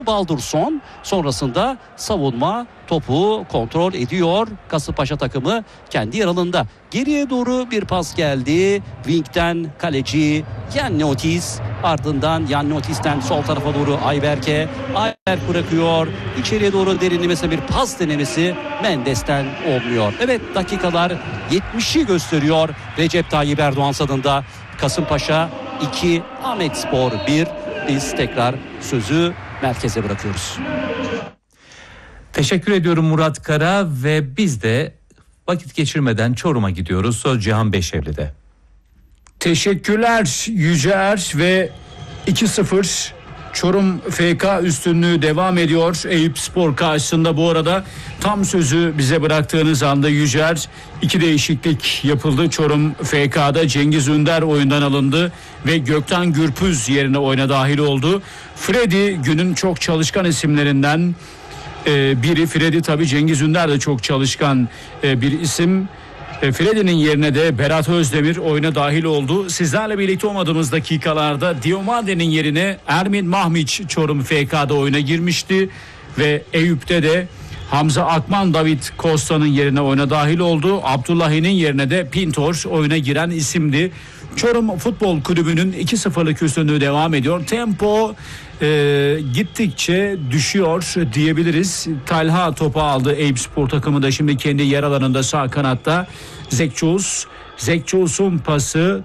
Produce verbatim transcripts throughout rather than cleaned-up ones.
Baldurson sonrasında savunma topu kontrol ediyor. Kasımpaşa takımı kendi yer alanında. Geriye doğru bir pas geldi. Wing'den kaleci Yanni Otis. Ardından Yanni Otis'ten sol tarafa doğru Ayberk'e. Ayberk bırakıyor. İçeriye doğru derinlemesine bir pas denemesi Mendes'ten olmuyor. Evet, dakikalar yetmişi gösteriyor. Recep Tayyip Erdoğan stadında. Kasımpaşa iki, Ahmetspor bir. Biz tekrar sözü merkeze bırakıyoruz. Teşekkür ediyorum Murat Kara ve biz de vakit geçirmeden Çorum'a gidiyoruz. Söz Cihan Beşevli'de. Teşekkürler Yücer ve iki sıfır Çorum F K üstünlüğü devam ediyor Eyüpspor karşısında. Bu arada tam sözü bize bıraktığınız anda Yücer, iki değişiklik yapıldı. Çorum F K'da Cengiz Ünder oyundan alındı ve Gökten Gürpüz yerine oyuna dahil oldu. Freddy günün çok çalışkan isimlerinden e, biri. Freddy tabii, Cengiz Ünder de çok çalışkan e, bir isim. Freddy'nin yerine de Berat Özdemir oyuna dahil oldu. Sizlerle birlikte olmadığımız dakikalarda Diomade'nin yerine Ermin Mahmiç Çorum F K'da oyuna girmişti. Ve Eyüp'te de Hamza Akman David Costa'nın yerine oyuna dahil oldu. Abdullahi'nin yerine de Pintor oyuna giren isimdi. Çorum Futbol Kulübü'nün iki sıfırlık üstünlüğü devam ediyor. Tempo e, gittikçe düşüyor diyebiliriz. Talha topu aldı. Eyüpspor takımı da şimdi kendi yer alanında sağ kanatta. Zekçuz. Zekçuz'un pası,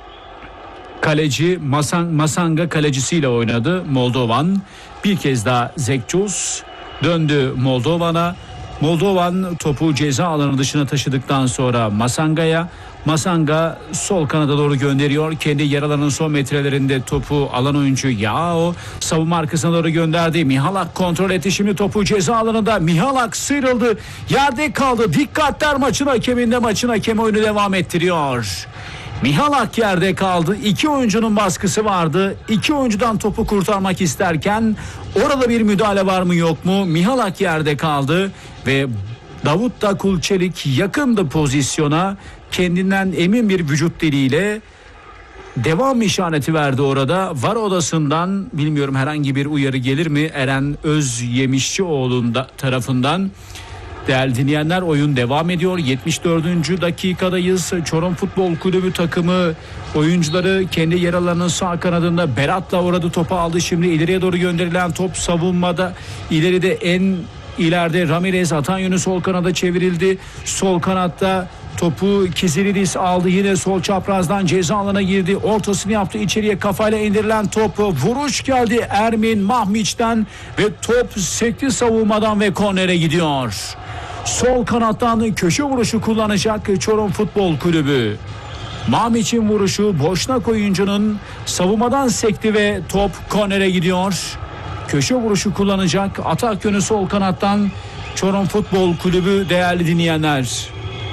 kaleci Masan, Masanga kalecisiyle oynadı Moldovan. Bir kez daha Zekçuz döndü Moldovan'a. Moldovan topu ceza alanı dışına taşıdıktan sonra Masanga'ya. Masanga sol kanada doğru gönderiyor. Kendi yer alanının son metrelerinde topu alan oyuncu Yao savunma arkasına doğru gönderdi. Mihalak kontrol etti. Şimdi topu ceza alanında. Mihalak sıyrıldı. Yerde kaldı. Dikkatler maçın hakeminde. Maçın hakemi oyunu devam ettiriyor. Mihalak yerde kaldı. İki oyuncunun baskısı vardı. İki oyuncudan topu kurtarmak isterken orada bir müdahale var mı yok mu? Mihalak yerde kaldı ve Davut da Kulçelik yakındı pozisyona. Kendinden emin bir vücut diliyle devam işareti verdi orada. VAR odasından bilmiyorum herhangi bir uyarı gelir mi? Eren Özyemişçioğlu'nun tarafından. Değerli dinleyenler, oyun devam ediyor. yetmiş dördüncü dakikadayız. Çorum Futbol Kulübü takımı oyuncuları kendi yer alanının sağ kanadında. Berat'la orada topu aldı. Şimdi ileriye doğru gönderilen top savunmada. İleride en ileride Ramirez, atan yönü sol kanada çevrildi. Sol kanatta topu Kizilidis aldı. Yine sol çaprazdan ceza alanına girdi. Ortasını yaptı. İçeriye kafayla indirilen top. Vuruş geldi Ermin Mahmiç'ten ve top sekti savunmadan ve kornere gidiyor. Sol kanattan köşe vuruşu kullanacak Çorum Futbol Kulübü. Mahmiç'in vuruşu Boşnak oyuncunun savunmadan sekti ve top kornere gidiyor. Köşe vuruşu kullanacak atak yönü sol kanattan Çorum Futbol Kulübü değerli dinleyenler.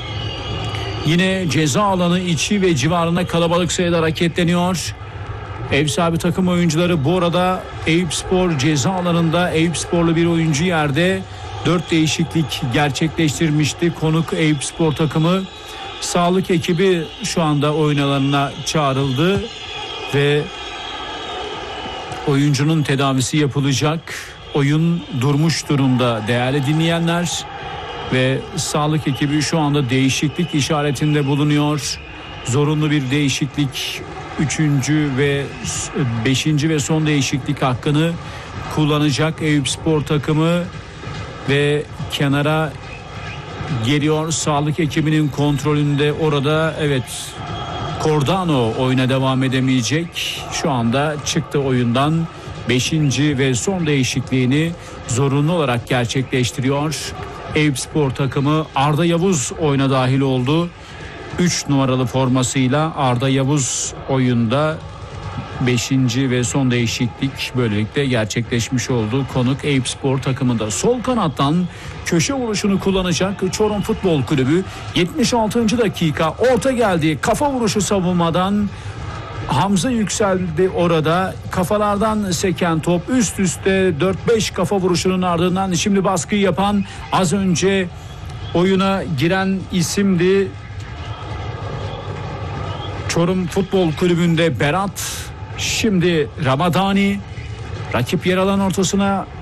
Yine ceza alanı içi ve civarında kalabalık sayıda hareketleniyor. Ev sahibi takım oyuncuları bu arada Eyüpspor ceza alanında. Eyüpsporlu bir oyuncu yerde. Dört değişiklik gerçekleştirmişti konuk Eyüpspor takımı. Sağlık ekibi şu anda oyun alanına çağrıldı ve oyuncunun tedavisi yapılacak. Oyun durmuş durumda değerli dinleyenler ve sağlık ekibi şu anda değişiklik işaretinde bulunuyor. Zorunlu bir değişiklik, üçüncü ve beşinci ve son değişiklik hakkını kullanacak Eyüpspor takımı ve kenara geliyor. Sağlık ekibinin kontrolünde orada, evet, Cordano oyuna devam edemeyecek. Şu anda çıktı oyundan. beşinci ve son değişikliğini zorunlu olarak gerçekleştiriyor. Eyüpspor takımı. Arda Yavuz oyuna dahil oldu. üç numaralı formasıyla Arda Yavuz oyunda. beşinci ve son değişiklik böylelikle gerçekleşmiş oldu. Konuk Eyüpspor takımında. Sol kanattan köşe vuruşunu kullanacak Çorum Futbol Kulübü. yetmiş altıncı dakika orta geldi. Kafa vuruşu savunmadan. Hamza yükseldi orada. Kafalardan seken top üst üste dört beş kafa vuruşunun ardından şimdi baskıyı yapan, az önce oyuna giren isimdi. Çorum Futbol Kulübü'nde Berat. Şimdi Ramadani. Rakip yer alan ortasına